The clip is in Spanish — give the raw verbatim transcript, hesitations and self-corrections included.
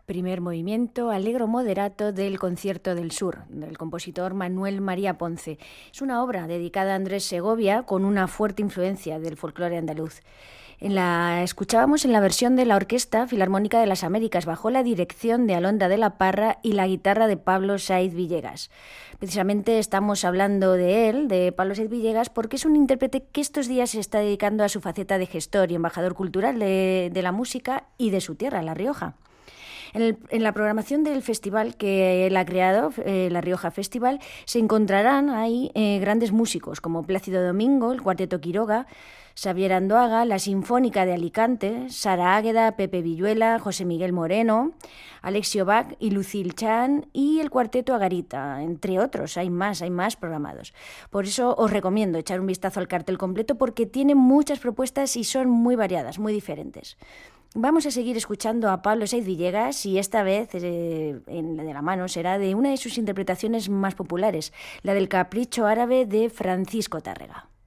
Primer movimiento, Allegro moderato del Concierto del Sur, del compositor Manuel María Ponce. Es una obra dedicada a Andrés Segovia con una fuerte influencia del folclore andaluz. En la escuchábamos en la versión de la Orquesta Filarmónica de las Américas, bajo la dirección de Alonda de la Parra y la guitarra de Pablo Sáiz Villegas. Precisamente estamos hablando de él, de Pablo Sáiz Villegas, porque es un intérprete que estos días se está dedicando a su faceta de gestor y embajador cultural de, de la música y de su tierra, La Rioja. En, el, en la programación del festival que él ha creado, eh, La Rioja Festival, se encontrarán ahí eh, grandes músicos como Plácido Domingo, el Cuarteto Quiroga, Xavier Andoaga, la Sinfónica de Alicante, Sara Águeda, Pepe Villuela, José Miguel Moreno, Alexio Bach y Lucille Chan y el Cuarteto Agarita, entre otros. Hay más, hay más programados. Por eso os recomiendo echar un vistazo al cartel completo porque tiene muchas propuestas y son muy variadas, muy diferentes. Vamos a seguir escuchando a Pablo Sáiz Villegas y esta vez eh, en la de la mano será de una de sus interpretaciones más populares, la del Capricho Árabe de Francisco Tárrega.